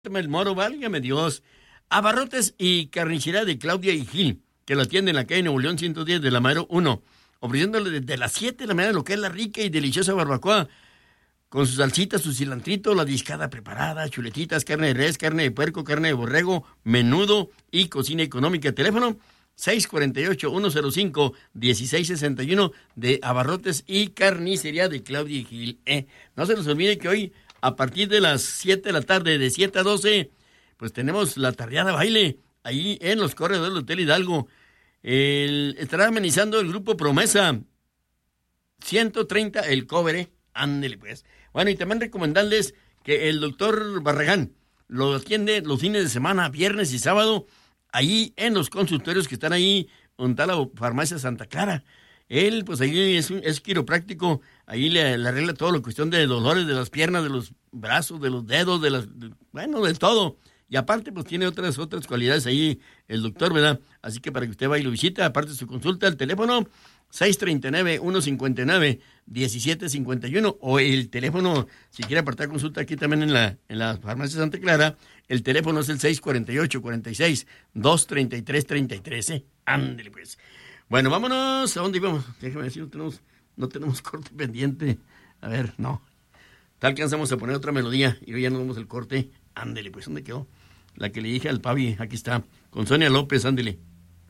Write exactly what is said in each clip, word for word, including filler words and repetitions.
El Moro, válgame Dios. Abarrotes y carnicería de Claudia y Gil, que lo atiende en la calle Nuevo León ciento diez de la Madero uno, ofreciéndole desde las siete de la mañana lo que es la rica y deliciosa barbacoa, con sus salsitas, su cilantrito, la discada preparada, chuletitas, carne de res, carne de puerco, carne de borrego, menudo y cocina económica. Teléfono seis cuatro ocho, uno cero cinco, uno seis seis uno de Abarrotes y carnicería de Claudia y Gil. Eh, no se nos olvide que hoy, a partir de las siete de la tarde, de siete a doce, pues tenemos la tardeada baile ahí en los corredores del Hotel Hidalgo. El, estará amenizando el grupo Promesa. ciento treinta el cover, ¿eh? Ándele pues. Bueno, y también recomendarles que el doctor Barragán lo atiende los fines de semana, viernes y sábado, ahí en los consultorios que están ahí, junto a la farmacia Santa Clara. Él, pues ahí es, un, es quiropráctico, ahí le, le arregla todo, la cuestión de dolores de las piernas, de los brazos, de los dedos, de las, de, bueno, de todo. Y aparte, pues tiene otras otras cualidades ahí el doctor, ¿verdad? Así que para que usted vaya y lo visite, aparte de su consulta, el teléfono seis tres nueve, uno cinco nueve, uno siete cinco uno, o el teléfono, si quiere apartar consulta aquí también en la, en la farmacia Santa Clara, el teléfono es el seis cuatro ocho, cuatro seis, dos tres tres, tres tres, ¿eh? Ándele pues. Bueno, vámonos. ¿A dónde íbamos? Déjame decir, no tenemos, no tenemos corte pendiente. A ver, no. Tal que alcanzamos a poner otra melodía y hoy ya no vamos el corte. Ándele, pues, ¿dónde quedó? La que le dije al Pavi, aquí está. Con Sonia López, ándele.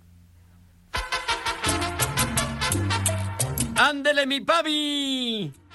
¡Ándele, mi Pavi!